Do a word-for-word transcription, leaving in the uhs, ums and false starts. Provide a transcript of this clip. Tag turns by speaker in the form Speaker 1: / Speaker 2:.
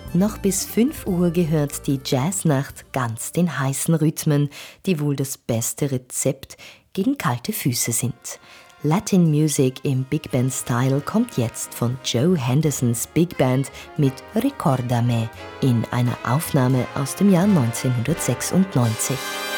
Speaker 1: Noch bis fünf Uhr gehört die Jazznacht ganz den heißen Rhythmen, die wohl das beste Rezept gegen kalte Füße sind. Latin Music im Big Band Style kommt jetzt von Joe Hendersons Big Band mit Ricordame in einer Aufnahme aus dem Jahr neunzehnhundertsechsundneunzig.